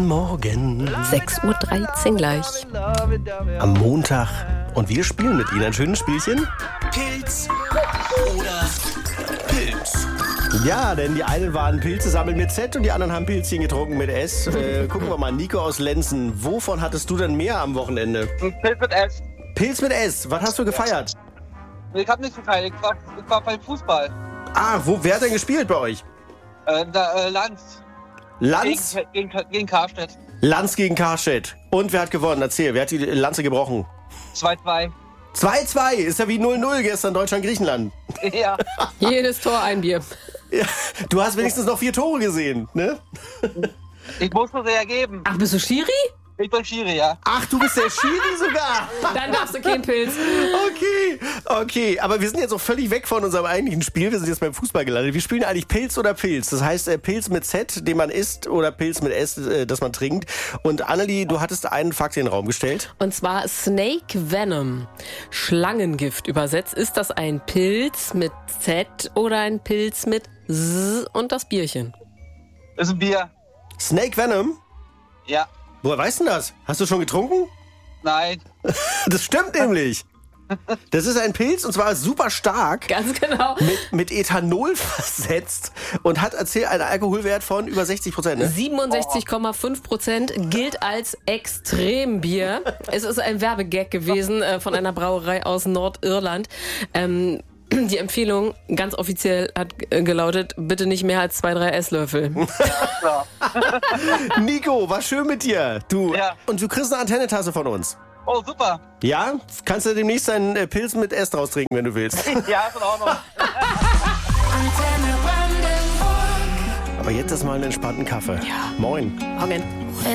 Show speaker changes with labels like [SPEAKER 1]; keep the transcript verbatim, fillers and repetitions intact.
[SPEAKER 1] Guten Morgen.
[SPEAKER 2] sechs Uhr dreizehn gleich.
[SPEAKER 1] Am Montag. Und wir spielen mit Ihnen ein schönes Spielchen.
[SPEAKER 3] Pilz oder Pilz?
[SPEAKER 1] Ja, denn die einen waren Pilze sammeln mit Z und die anderen haben Pilzchen getrunken mit S. Äh, gucken wir mal, Nico aus Lenzen. Wovon hattest du denn mehr am Wochenende?
[SPEAKER 4] Pilz mit S.
[SPEAKER 1] Pilz mit S. Was hast du gefeiert?
[SPEAKER 4] Ich hab nicht gefeiert, ich war, ich war beim Fußball.
[SPEAKER 1] Ah, wo, wer hat denn gespielt bei euch?
[SPEAKER 4] Äh, da, äh, Lanz.
[SPEAKER 1] Lanz?
[SPEAKER 4] Gegen, gegen, gegen Karstedt.
[SPEAKER 1] Lanz gegen Karstedt. Und wer hat gewonnen? Erzähl, wer hat die Lanze gebrochen?
[SPEAKER 4] zwei zwei.
[SPEAKER 1] zwei zwei. Ist ja wie null null gestern Deutschland-Griechenland.
[SPEAKER 4] Ja.
[SPEAKER 2] Jedes Tor ein Bier.
[SPEAKER 1] Ja, du hast wenigstens noch vier Tore gesehen, ne?
[SPEAKER 4] Ich musste sie ja geben.
[SPEAKER 2] Ach, bist du Schiri?
[SPEAKER 4] Ich bin Schiri, ja.
[SPEAKER 1] Ach, du bist der Schiri sogar.
[SPEAKER 2] Dann darfst du keinen Pilz.
[SPEAKER 1] Okay, okay. Aber wir sind jetzt auch völlig weg von unserem eigentlichen Spiel. Wir sind jetzt beim Fußball gelandet. Wir spielen eigentlich Pilz oder Pilz. Das heißt äh, Pilz mit Z, den man isst, oder Pilz mit S, äh, das man trinkt. Und Annelie, du hattest einen Fakt in den Raum gestellt.
[SPEAKER 2] Und zwar Snake Venom. Schlangengift übersetzt. Ist das ein Pilz mit Z oder ein Pilz mit S und das Bierchen?
[SPEAKER 4] Ist ein Bier.
[SPEAKER 1] Snake Venom?
[SPEAKER 4] Ja.
[SPEAKER 1] Woher weißt du das? Hast du schon getrunken?
[SPEAKER 4] Nein.
[SPEAKER 1] Das stimmt nämlich. Das ist ein Pilz und zwar super stark.
[SPEAKER 2] Ganz genau.
[SPEAKER 1] Mit, mit Ethanol versetzt und hat, erzähl, einen Alkoholwert von über sechzig Prozent. Ne?
[SPEAKER 2] siebenundsechzig Komma fünf Prozent gilt als Extrembier. Es ist ein Werbegag gewesen äh, von einer Brauerei aus Nordirland. Ähm, die Empfehlung ganz offiziell hat äh, gelautet, bitte nicht mehr als zwei, drei Esslöffel.
[SPEAKER 4] Ja.
[SPEAKER 1] Nico, war schön mit dir. Du,
[SPEAKER 4] Ja.
[SPEAKER 1] Und du kriegst eine Antennetasse von uns.
[SPEAKER 4] Oh, super.
[SPEAKER 1] Ja? Kannst du demnächst einen äh, Pilz mit S draus trinken, wenn du willst.
[SPEAKER 4] Ja, ist in Ordnung.
[SPEAKER 1] Aber jetzt erstmal einen entspannten Kaffee.
[SPEAKER 2] Ja.
[SPEAKER 1] Moin.
[SPEAKER 2] Morgen.